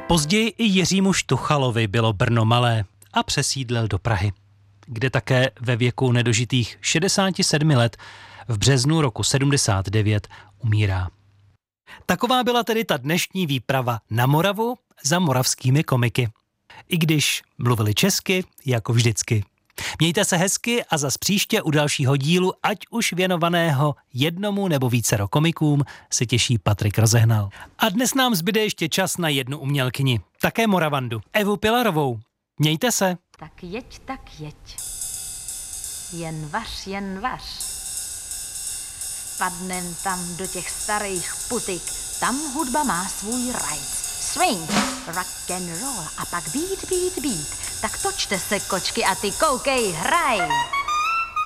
Později i Jiřímu Štuchalovi bylo Brno malé a přesídlil do Prahy, kde také ve věku nedožitých 67 let v březnu roku 79 umírá. Taková byla tedy ta dnešní výprava na Moravu za moravskými komiky. I když mluvili česky, jako vždycky. Mějte se hezky a zas příště u dalšího dílu, ať už věnovaného jednomu nebo vícero komikům, se těší Patrik Rozehnal. A dnes nám zbyde ještě čas na jednu umělkyni, také Moravandu, Evu Pilarovou. Mějte se. Tak jeď. Jen vař. Vpadnem tam do těch starých putik, tam hudba má svůj rajc. Swing, rock and roll a pak beat. Tak točte se, kočky, a ty koukej, hraj.